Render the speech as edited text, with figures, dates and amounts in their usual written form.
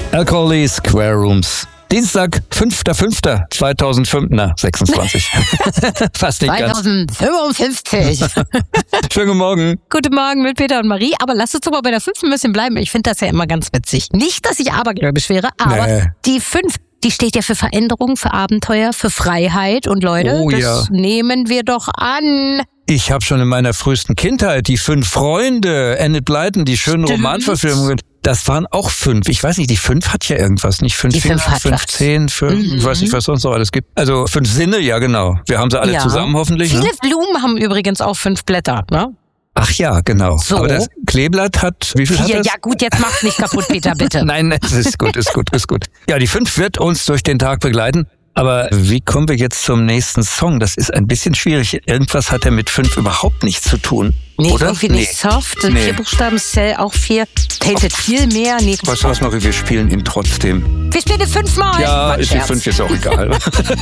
Alcohol Square Rooms. Dienstag, 5.5.2026. Fast nicht ganz. 2055. Schönen guten Morgen. Guten Morgen mit Peter und Marie. Aber lasst uns doch mal bei der 5 ein bisschen bleiben. Ich finde das ja immer ganz witzig. Nicht, dass ich abergläubisch wäre, aber die 5, die steht ja für Veränderung, für Abenteuer, für Freiheit. Und Leute, das nehmen wir doch an. Ich habe schon in meiner frühesten Kindheit die 5 Freunde, Enid Blyton, die schönen Romanverfilmungen. Das waren auch 5. Ich weiß nicht, die 5 hat ja irgendwas. Nicht 5 Finger, 5 Zehen, 5, ich weiß nicht, was sonst noch alles gibt. Also 5 Sinne, ja genau. Wir haben sie alle zusammen hoffentlich. Viele Blumen haben übrigens auch 5 Blätter, ne? Ach ja, genau. So. Aber das Kleeblatt hat, wie viel 4, hat das? Ja gut, jetzt mach's nicht kaputt, Peter, bitte. Nein, es ist gut. Ja, die 5 wird uns durch den Tag begleiten. Aber wie kommen wir jetzt zum nächsten Song? Das ist ein bisschen schwierig. Irgendwas hat er mit 5 überhaupt nichts zu tun. Nee, oder? Irgendwie nicht soft. 4 Buchstaben, Cell auch 4. Tainted viel mehr. Nee. Weißt du was, Marie? Wir spielen ihn trotzdem. Wir spielen 5-mal. Ja, ist die 5 jetzt auch egal.